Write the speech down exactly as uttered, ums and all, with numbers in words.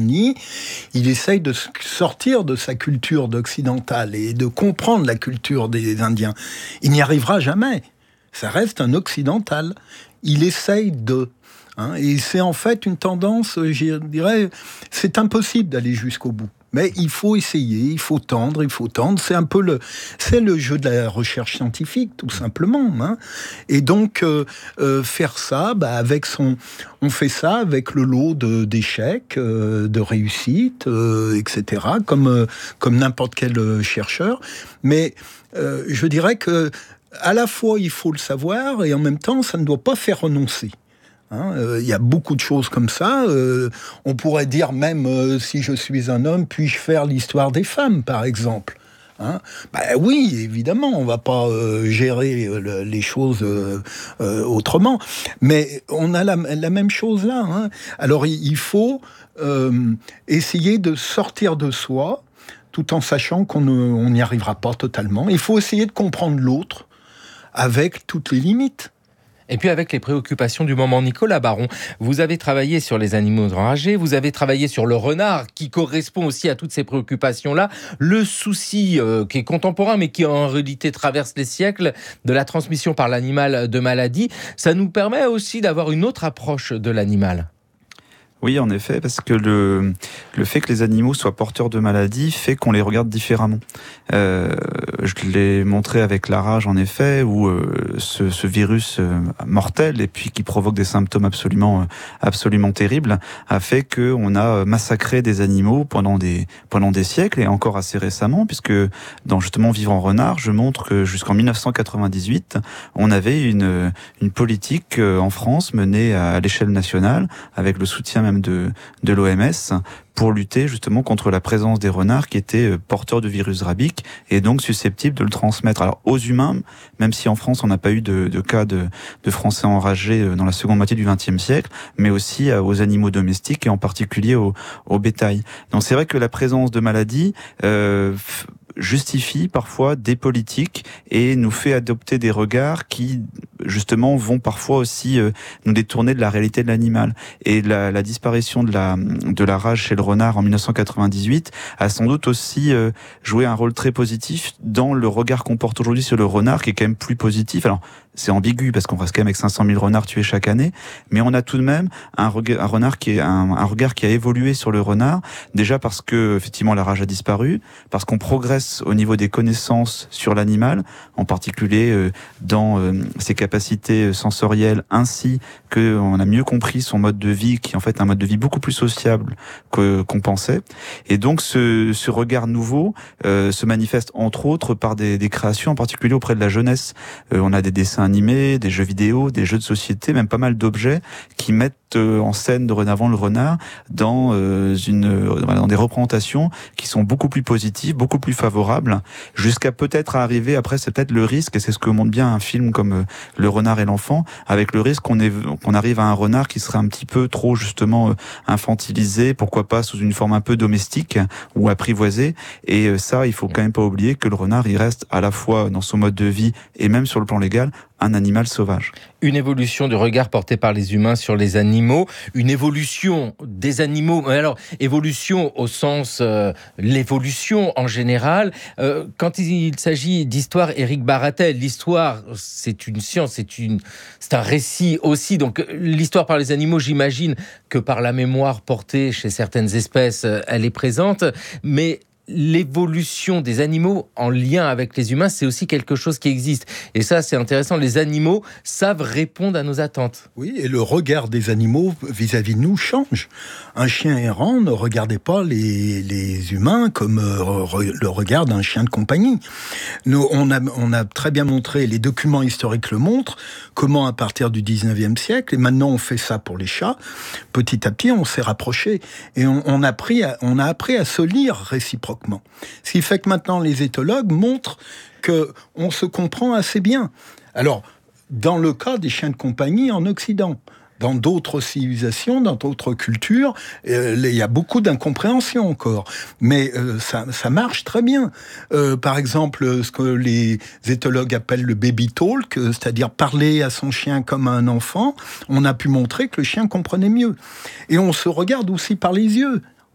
États-Unis, il essaye de sortir de sa culture d'occidentale et de comprendre la culture des Indiens. Il n'y arrivera jamais. Ça reste un occidental. Il essaye de... Hein, et c'est en fait une tendance, je dirais, c'est impossible d'aller jusqu'au bout. Mais il faut essayer, il faut tendre, il faut tendre. C'est un peu le, c'est le jeu de la recherche scientifique, tout simplement. Hein. Et donc euh, euh, faire ça, bah, avec son, on fait ça avec le lot de, d'échecs, euh, de réussites, euh, et cetera. Comme euh, comme n'importe quel chercheur. Mais euh, je dirais que à la fois il faut le savoir et en même temps ça ne doit pas faire renoncer. Hein, euh, y a beaucoup de choses comme ça. Euh, on pourrait dire même, euh, si je suis un homme, puis-je faire l'histoire des femmes, par exemple. Hein, bah oui, évidemment, on va pas euh, gérer euh, les choses euh, euh, autrement. Mais on a la, la même chose là. Hein. Alors, il faut euh, essayer de sortir de soi, tout en sachant qu'on n'y arrivera pas totalement. Il faut essayer de comprendre l'autre avec toutes les limites. Et puis avec les préoccupations du moment, Nicolas Baron, vous avez travaillé sur les animaux enragés, vous avez travaillé sur le renard, qui correspond aussi à toutes ces préoccupations-là. Le souci euh, qui est contemporain, mais qui en réalité traverse les siècles, de la transmission par l'animal de maladies, ça nous permet aussi d'avoir une autre approche de l'animal. Oui, en effet, parce que le, le fait que les animaux soient porteurs de maladies fait qu'on les regarde différemment. Euh, je l'ai montré avec la rage, en effet, où euh, ce, ce virus euh, mortel, et puis qui provoque des symptômes absolument, euh, absolument terribles, a fait qu'on a massacré des animaux pendant des, pendant des siècles, et encore assez récemment, puisque dans justement Vivre en renard, je montre que jusqu'en dix-neuf cent quatre-vingt-dix-huit, on avait une, une politique euh, en France menée à, à l'échelle nationale, avec le soutien même de, de l'O M S, pour lutter justement contre la présence des renards qui étaient porteurs de virus rabique et donc susceptibles de le transmettre. Alors aux humains, même si en France on n'a pas eu de, de cas de, de Français enragés dans la seconde moitié du vingtième siècle, mais aussi aux animaux domestiques et en particulier au, au bétail. Donc c'est vrai que la présence de maladies euh, justifie parfois des politiques et nous fait adopter des regards qui justement vont parfois aussi euh, nous détourner de la réalité de l'animal. Et la, la disparition de la, de la rage chez le renard en dix-neuf cent quatre-vingt-dix-huit a sans doute aussi euh, joué un rôle très positif dans le regard qu'on porte aujourd'hui sur le renard, qui est quand même plus positif. Alors c'est ambigu parce qu'on reste quand même avec cinq cent mille renards tués chaque année, mais on a tout de même un, regard, un renard qui est un, un regard qui a évolué sur le renard, déjà parce que effectivement la rage a disparu, parce qu'on progresse au niveau des connaissances sur l'animal, en particulier euh, dans euh, ses capacités sensorielles, ainsi qu'on a mieux compris son mode de vie, qui est en fait un mode de vie beaucoup plus sociable que, qu'on pensait. Et donc ce, ce regard nouveau euh, se manifeste entre autres par des, des créations, en particulier auprès de la jeunesse. Euh, on a des dessins animés, des jeux vidéo, des jeux de société, même pas mal d'objets qui mettent en scène dorénavant le renard dans euh, une dans des représentations qui sont beaucoup plus positives, beaucoup plus favorables, jusqu'à peut-être arriver, après c'est peut-être le risque, et c'est ce que montre bien un film comme euh, Le renard et l'enfant, avec le risque qu'on, est, qu'on arrive à un renard qui serait un petit peu trop justement euh, infantilisé, pourquoi pas sous une forme un peu domestique ou apprivoisée. Et euh, ça, il faut quand même pas oublier que le renard, il reste à la fois dans son mode de vie et même sur le plan légal un animal sauvage. Une évolution du regard porté par les humains sur les animaux, une évolution des animaux, mais alors évolution au sens euh, l'évolution en général. Euh, quand il s'agit d'histoire, Éric Baratel, l'histoire c'est une science, c'est une, c'est un récit aussi. Donc l'histoire par les animaux, j'imagine que par la mémoire portée chez certaines espèces, elle est présente, mais l'évolution des animaux en lien avec les humains, c'est aussi quelque chose qui existe. Et ça, c'est intéressant. Les animaux savent répondre à nos attentes. Oui, et le regard des animaux vis-à-vis de nous change. Un chien errant ne regardait pas les, les humains comme euh, re, le regard d'un chien de compagnie. Nous, on a, on a très bien montré, les documents historiques le montrent, comment à partir du dix-neuvième siècle, et maintenant on fait ça pour les chats, petit à petit on s'est rapprochés. Et on, on, a, appris à, on a appris à se lire réciproquement. Ce qui fait que maintenant les éthologues montrent qu'on se comprend assez bien. Alors, dans le cas des chiens de compagnie en Occident, dans d'autres civilisations, dans d'autres cultures, euh, il y a beaucoup d'incompréhension encore. Mais euh, ça, ça marche très bien. Euh, par exemple, ce que les éthologues appellent le baby talk, c'est-à-dire parler à son chien comme à un enfant, on a pu montrer que le chien comprenait mieux. Et on se regarde aussi par les yeux.